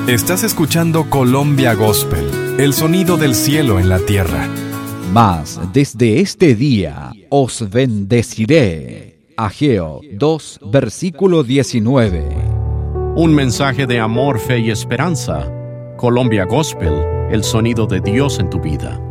Estás escuchando Colombia Gospel, el sonido del cielo en la tierra. Mas desde este día os bendeciré. Ageo 2, versículo 19. Un mensaje de amor, fe y esperanza. Colombia Gospel, el sonido de Dios en tu vida.